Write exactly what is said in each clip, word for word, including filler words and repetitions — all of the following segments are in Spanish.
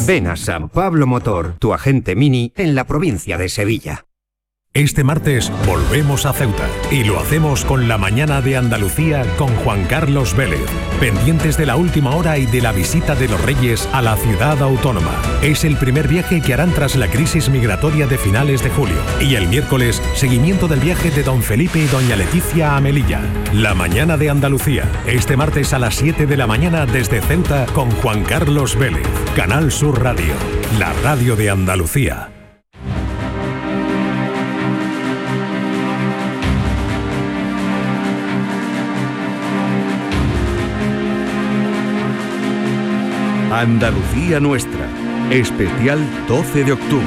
Ven a San Pablo Motor, tu agente Mini en la provincia de Sevilla. Este martes volvemos a Ceuta y lo hacemos con la mañana de Andalucía con Juan Carlos Vélez, pendientes de la última hora y de la visita de los Reyes a la ciudad autónoma. Es el primer viaje que harán tras la crisis migratoria de finales de julio. Y el miércoles, seguimiento del viaje de don Felipe y doña Leticia a Melilla. La mañana de Andalucía, este martes a las siete de la mañana desde Ceuta con Juan Carlos Vélez. Canal Sur Radio, la radio de Andalucía. Andalucía Nuestra, especial doce de octubre.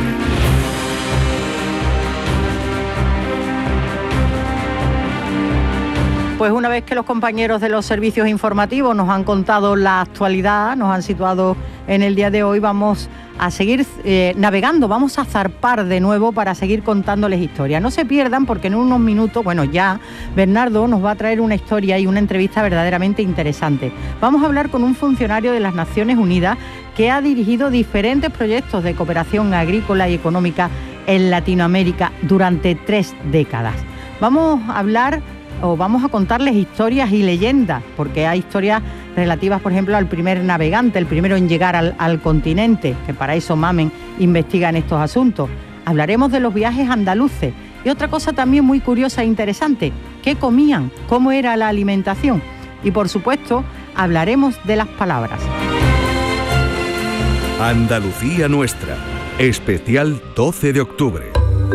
Pues una vez que los compañeros de los servicios informativos nos han contado la actualidad, nos han situado en el día de hoy, vamos a seguir eh, navegando, vamos a zarpar de nuevo para seguir contándoles historias. No se pierdan porque en unos minutos, bueno ya, Bernardo nos va a traer una historia y una entrevista verdaderamente interesante. Vamos a hablar con un funcionario de las Naciones Unidas que ha dirigido diferentes proyectos de cooperación agrícola y económica en Latinoamérica durante tres décadas. Vamos a hablar o vamos a contarles historias y leyendas, porque hay historias relativas, por ejemplo, al primer navegante, el primero en llegar al, al continente, que para eso Mamen investiga en estos asuntos. Hablaremos de los viajes andaluces y otra cosa también muy curiosa e interesante, ¿qué comían? ¿Cómo era la alimentación? Y por supuesto, hablaremos de las palabras. Andalucía Nuestra, especial doce de octubre.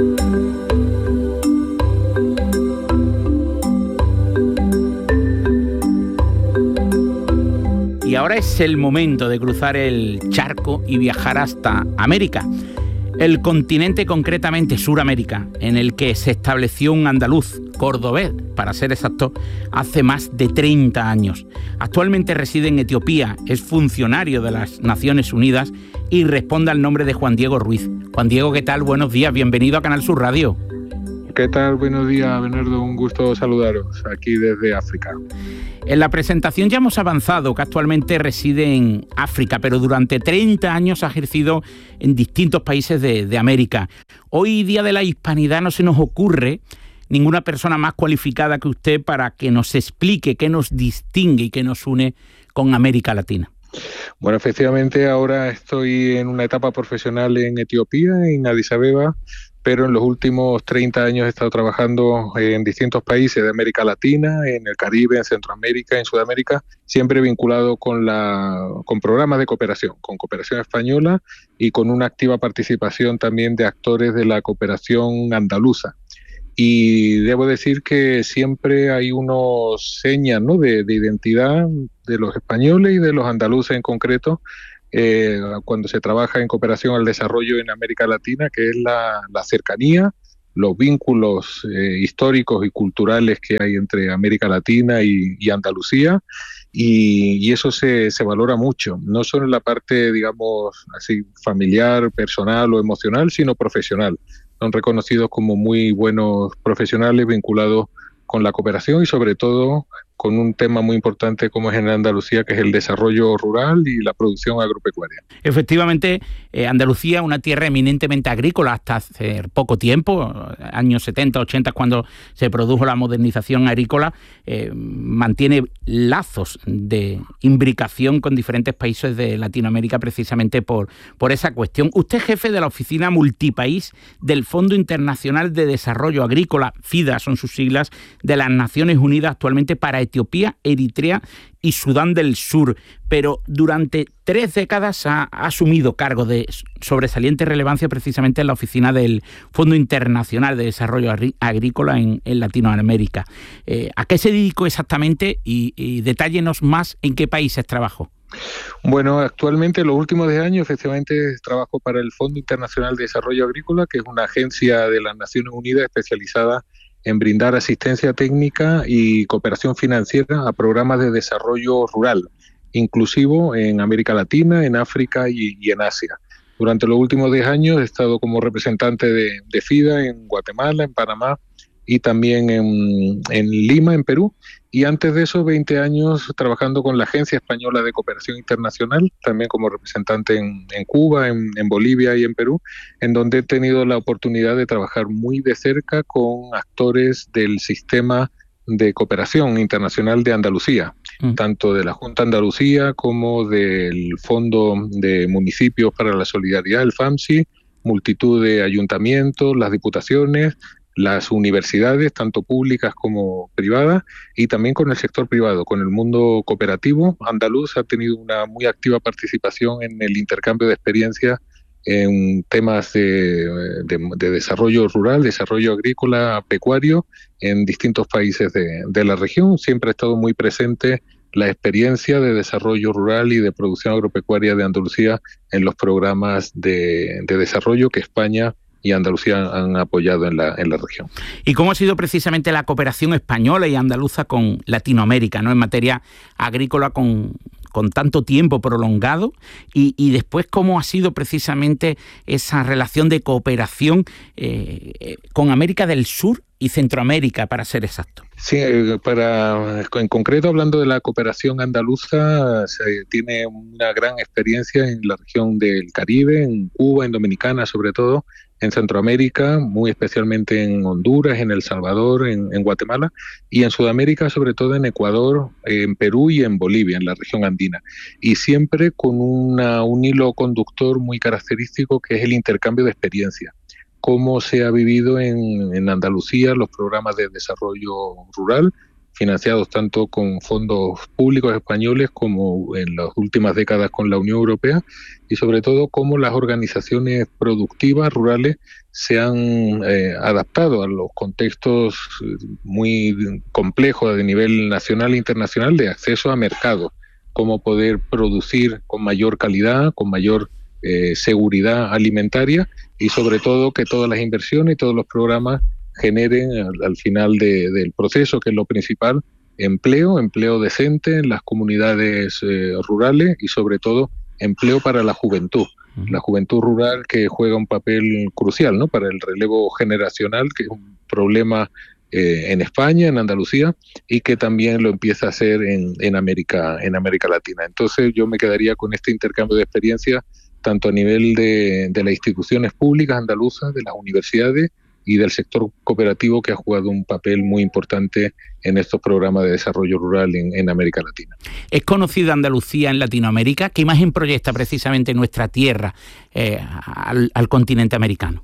Y ahora es el momento de cruzar el charco y viajar hasta América, el continente, concretamente Suramérica, en el que se estableció un andaluz, cordobés, para ser exacto, hace más de treinta años. Actualmente reside en Etiopía, es funcionario de las Naciones Unidas y responde al nombre de Juan Diego Ruiz. Juan Diego, ¿qué tal? Buenos días, bienvenido a Canal Sur Radio. ¿Qué tal? Buenos días, Bernardo, un gusto saludaros aquí desde África. En la presentación ya hemos avanzado que actualmente reside en África, pero durante treinta años ha ejercido en distintos países de, de América. Hoy, Día de la Hispanidad, no se nos ocurre ninguna persona más cualificada que usted para que nos explique qué nos distingue y qué nos une con América Latina. Bueno, efectivamente ahora estoy en una etapa profesional en Etiopía, en Addis Abeba, pero en los últimos treinta años he estado trabajando en distintos países de América Latina, en el Caribe, en Centroamérica, en Sudamérica, siempre vinculado con, la, con programas de cooperación, con cooperación española y con una activa participación también de actores de la cooperación andaluza. Y debo decir que siempre hay unos señas, ¿no?, de, de identidad de los españoles y de los andaluces en concreto, Eh, cuando se trabaja en cooperación al desarrollo en América Latina, que es la, la cercanía, los vínculos eh, históricos y culturales que hay entre América Latina y, y Andalucía, y, y eso se, se valora mucho, no solo en la parte, digamos, así familiar, personal o emocional, sino profesional. Son reconocidos como muy buenos profesionales vinculados con la cooperación y sobre todo con un tema muy importante como es en Andalucía, que es el desarrollo rural y la producción agropecuaria. Efectivamente, eh, Andalucía, una tierra eminentemente agrícola hasta hace poco tiempo, años setenta, ochenta, cuando se produjo la modernización agrícola, eh, mantiene lazos de imbricación con diferentes países de Latinoamérica precisamente por, por esa cuestión. Usted es jefe de la oficina multipaís del Fondo Internacional de Desarrollo Agrícola, FIDA son sus siglas, de las Naciones Unidas actualmente para Etiopía, Eritrea y Sudán del Sur, pero durante tres décadas ha, ha asumido cargo de sobresaliente relevancia precisamente en la oficina del Fondo Internacional de Desarrollo Agrícola en, en Latinoamérica. Eh, ¿A qué se dedicó exactamente? Y, y detállenos más en qué países trabajó. Bueno, actualmente, los últimos diez años, efectivamente, trabajo para el Fondo Internacional de Desarrollo Agrícola, que es una agencia de las Naciones Unidas especializada en brindar asistencia técnica y cooperación financiera a programas de desarrollo rural, inclusivo en América Latina, en África y, y en Asia. Durante los últimos diez años he estado como representante de, de FIDA en Guatemala, en Panamá y también en, en Lima, en Perú. Y antes de eso, veinte años trabajando con la Agencia Española de Cooperación Internacional, también como representante en, en Cuba, en, en Bolivia y en Perú, en donde he tenido la oportunidad de trabajar muy de cerca con actores del sistema de cooperación internacional de Andalucía, mm. tanto de la Junta de Andalucía como del Fondo de Municipios para la Solidaridad, el FAMSI, multitud de ayuntamientos, las diputaciones, las universidades, tanto públicas como privadas, y también con el sector privado, con el mundo cooperativo. Andaluz ha tenido una muy activa participación en el intercambio de experiencias en temas de, de, de desarrollo rural, desarrollo agrícola, pecuario, en distintos países de, de la región. Siempre ha estado muy presente la experiencia de desarrollo rural y de producción agropecuaria de Andalucía en los programas de, de desarrollo que España y Andalucía han apoyado en la, en la región. ¿Y cómo ha sido precisamente la cooperación española y andaluza con Latinoamérica, ¿no?, en materia agrícola con, con tanto tiempo prolongado? Y, y después, ¿cómo ha sido precisamente esa relación de cooperación eh, con América del Sur y Centroamérica, para ser exacto? Sí, para, en concreto, hablando de la cooperación andaluza, se tiene una gran experiencia en la región del Caribe, en Cuba, en Dominicana sobre todo, en Centroamérica, muy especialmente en Honduras, en El Salvador, en, en Guatemala, y en Sudamérica, sobre todo en Ecuador, en Perú y en Bolivia, en la región andina. Y siempre con una, un hilo conductor muy característico, que es el intercambio de experiencia. Cómo se ha vivido en, en Andalucía los programas de desarrollo rural, financiados tanto con fondos públicos españoles como en las últimas décadas con la Unión Europea, y sobre todo cómo las organizaciones productivas rurales se han eh, adaptado a los contextos muy complejos de nivel nacional e internacional de acceso a mercados, cómo poder producir con mayor calidad, con mayor eh, seguridad alimentaria, y sobre todo que todas las inversiones y todos los programas generen al, al final de, del proceso, que es lo principal, empleo, empleo decente en las comunidades eh, rurales, y sobre todo empleo para la juventud, la juventud rural, que juega un papel crucial, ¿no?, para el relevo generacional, que es un problema eh, en España, en Andalucía, y que también lo empieza a hacer en, en América, en América Latina. Entonces yo me quedaría con este intercambio de experiencias, tanto a nivel de, de las instituciones públicas andaluzas, de las universidades y del sector cooperativo, que ha jugado un papel muy importante en estos programas de desarrollo rural en, en América Latina. ¿Es conocida Andalucía en Latinoamérica? ¿Qué imagen proyecta precisamente nuestra tierra eh, al, al continente americano?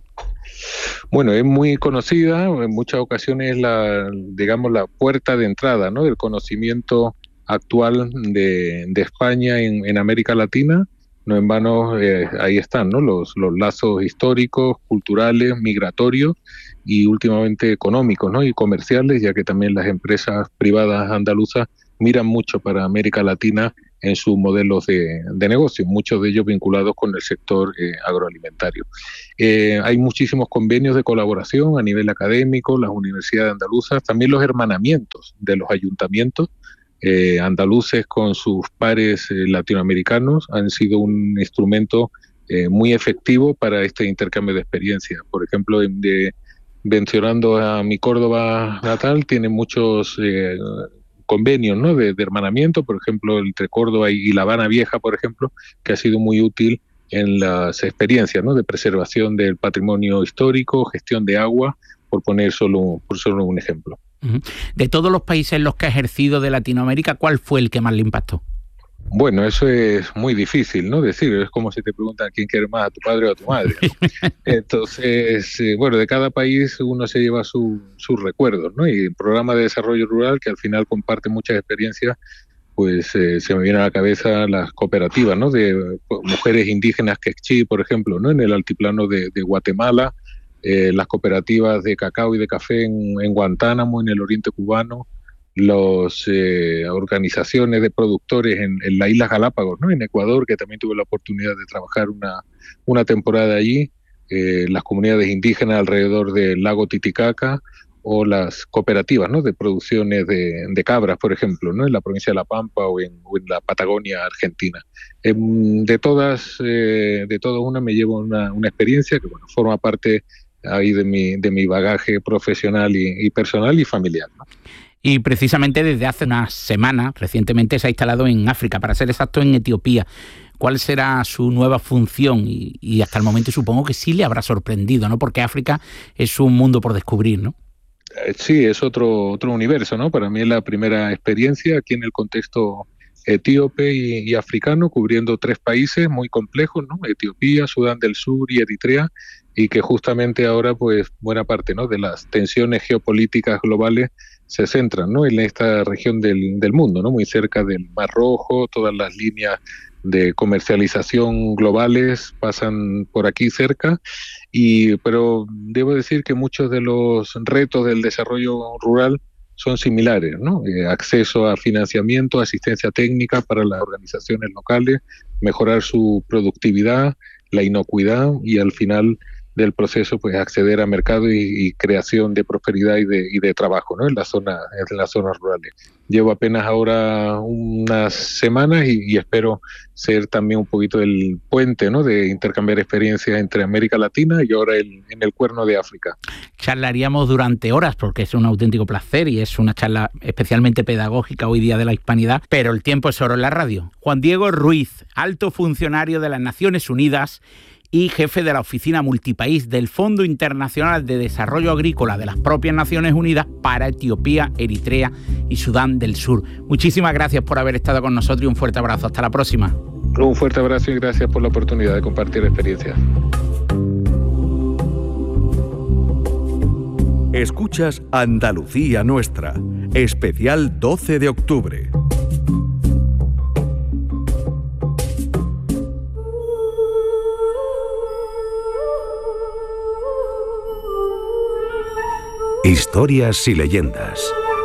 Bueno, es muy conocida, en muchas ocasiones la, digamos, la puerta de entrada, ¿no?, del conocimiento actual de, de España en, en América Latina. No en vano, eh, ahí están, ¿no?, los, los lazos históricos, culturales, migratorios y últimamente económicos, ¿no?, y comerciales, ya que también las empresas privadas andaluzas miran mucho para América Latina en sus modelos de, de negocio, muchos de ellos vinculados con el sector eh, agroalimentario. Eh, hay muchísimos convenios de colaboración a nivel académico, las universidades andaluzas, también los hermanamientos de los ayuntamientos Eh, andaluces con sus pares eh, latinoamericanos han sido un instrumento eh, muy efectivo para este intercambio de experiencias. Por ejemplo, de, mencionando a mi Córdoba natal, tiene muchos eh, convenios, ¿no?, de, de hermanamiento, por ejemplo, entre Córdoba y, y La Habana Vieja, por ejemplo, que ha sido muy útil en las experiencias, ¿no?, de preservación del patrimonio histórico, gestión de agua, por poner solo, por solo un ejemplo. De todos los países en los que ha ejercido de Latinoamérica, ¿cuál fue el que más le impactó? Bueno, eso es muy difícil, ¿no?, decir. Es como si te preguntan quién quiere más, a tu padre o a tu madre, ¿no? Entonces, eh, bueno, de cada país uno se lleva su, sus recuerdos, ¿no? Y el programa de desarrollo rural, que al final comparte muchas experiencias, pues eh, se me vienen a la cabeza las cooperativas, ¿no?, de pues, mujeres indígenas quechí, por ejemplo, ¿no?, en el altiplano de, de Guatemala, eh, las cooperativas de cacao y de café en, en Guantánamo, en el oriente cubano, las eh, organizaciones de productores en, en las Islas Galápagos, ¿no?, en Ecuador, que también tuve la oportunidad de trabajar una, una temporada allí, eh, las comunidades indígenas alrededor del lago Titicaca, o las cooperativas, ¿no?, de producciones de, de cabras, por ejemplo, ¿no?, en la provincia de La Pampa o en, o en la Patagonia Argentina. Eh, de todas, eh, de todas una me llevo una, una experiencia que, bueno, forma parte ahí de mi, de mi bagaje profesional y, y personal y familiar, ¿no? Y precisamente desde hace unas semanas, recientemente se ha instalado en África, para ser exacto en Etiopía. ¿Cuál será su nueva función? Y, y hasta el momento supongo que sí le habrá sorprendido, ¿no? Porque África es un mundo por descubrir, ¿no? Sí, es otro, otro universo, ¿no? Para mí es la primera experiencia aquí en el contexto etíope y, y africano, cubriendo tres países muy complejos, ¿no? Etiopía, Sudán del Sur y Eritrea, y que justamente ahora, pues, buena parte, ¿no?, de las tensiones geopolíticas globales se centran, ¿no?, en esta región del, del mundo, ¿no?, muy cerca del Mar Rojo. Todas las líneas de comercialización globales pasan por aquí cerca, y pero debo decir que muchos de los retos del desarrollo rural son similares, ¿no? Eh, acceso a financiamiento, asistencia técnica para las organizaciones locales, mejorar su productividad, la inocuidad y al final del proceso, pues acceder a mercado y, y creación de prosperidad y de, y de trabajo, ¿no?, en la zona, en las zonas rurales. Llevo apenas ahora unas semanas y, y espero ser también un poquito el puente, ¿no?, de intercambiar experiencias entre América Latina y ahora el, en el Cuerno de África. Charlaríamos durante horas porque es un auténtico placer y es una charla especialmente pedagógica hoy día de la hispanidad, pero el tiempo es oro en la radio. Juan Diego Ruiz, alto funcionario de las Naciones Unidas y jefe de la Oficina Multipaís del Fondo Internacional de Desarrollo Agrícola de las propias Naciones Unidas para Etiopía, Eritrea y Sudán del Sur. Muchísimas gracias por haber estado con nosotros y un fuerte abrazo. Hasta la próxima. Un fuerte abrazo y gracias por la oportunidad de compartir experiencias. Escuchas Andalucía Nuestra, especial doce de octubre. Historias y leyendas.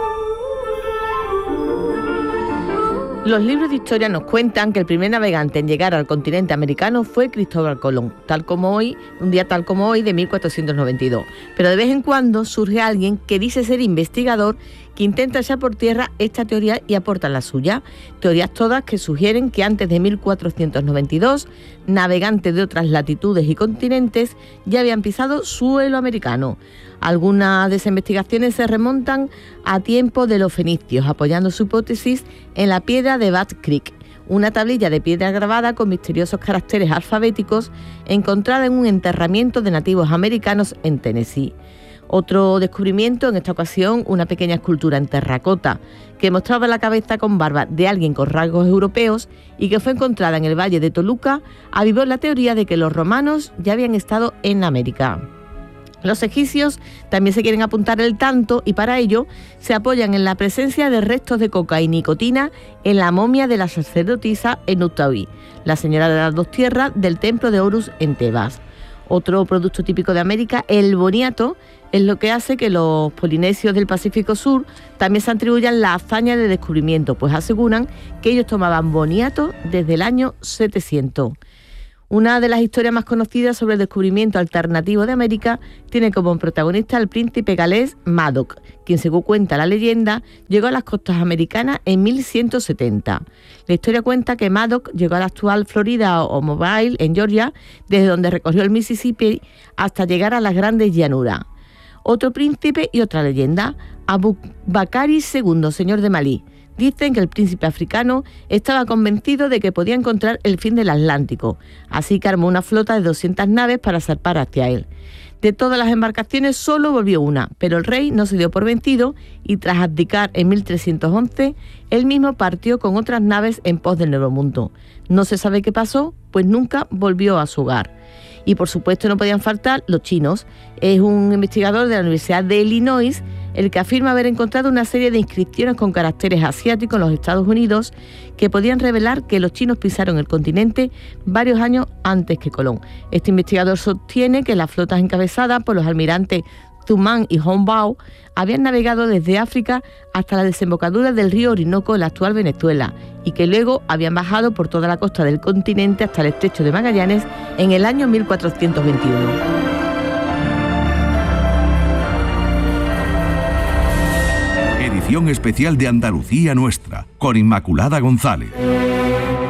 Los libros de historia nos cuentan que el primer navegante en llegar al continente americano fue Cristóbal Colón, tal como hoy, un día tal como hoy de mil cuatrocientos noventa y dos. Pero de vez en cuando surge alguien que dice ser investigador, que intenta echar por tierra esta teoría y aporta la suya. Teorías todas que sugieren que antes de mil cuatrocientos noventa y dos, navegantes de otras latitudes y continentes ya habían pisado suelo americano. Algunas de esas investigaciones se remontan a tiempo de los fenicios, apoyando su hipótesis en la piedra de Bat Creek, una tablilla de piedra grabada con misteriosos caracteres alfabéticos encontrada en un enterramiento de nativos americanos en Tennessee. Otro descubrimiento, en esta ocasión, una pequeña escultura en terracota que mostraba la cabeza con barba de alguien con rasgos europeos y que fue encontrada en el valle de Toluca, avivó la teoría de que los romanos ya habían estado en América. Los egipcios también se quieren apuntar el tanto y para ello se apoyan en la presencia de restos de coca y nicotina en la momia de la sacerdotisa Enutahui, la señora de las dos tierras del templo de Horus en Tebas. Otro producto típico de América, el boniato, es lo que hace que los polinesios del Pacífico Sur también se atribuyan la hazaña de descubrimiento, pues aseguran que ellos tomaban boniato desde el año setecientos. Una de las historias más conocidas sobre el descubrimiento alternativo de América tiene como protagonista al príncipe galés Madoc, quien, según cuenta la leyenda, llegó a las costas americanas en mil ciento setenta. La historia cuenta que Madoc llegó a la actual Florida o Mobile, en Georgia, desde donde recorrió el Mississippi hasta llegar a las grandes llanuras. Otro príncipe y otra leyenda, Abubakari segundo, señor de Malí. Dicen que el príncipe africano estaba convencido de que podía encontrar el fin del Atlántico, así que armó una flota de doscientas naves para zarpar hacia él. De todas las embarcaciones solo volvió una, pero el rey no se dio por vencido y tras abdicar en mil trescientos once, él mismo partió con otras naves en pos del Nuevo Mundo. No se sabe qué pasó, pues nunca volvió a su hogar. Y por supuesto no podían faltar los chinos. Es un investigador de la Universidad de Illinois el que afirma haber encontrado una serie de inscripciones con caracteres asiáticos en los Estados Unidos que podían revelar que los chinos pisaron el continente varios años antes que Colón. Este investigador sostiene que las flotas encabezadas por los almirantes Zumán y Hombao habían navegado desde África hasta la desembocadura del río Orinoco en la actual Venezuela y que luego habían bajado por toda la costa del continente hasta el estrecho de Magallanes en el año mil cuatrocientos veintiuno. Edición especial de Andalucía Nuestra, con Inmaculada González.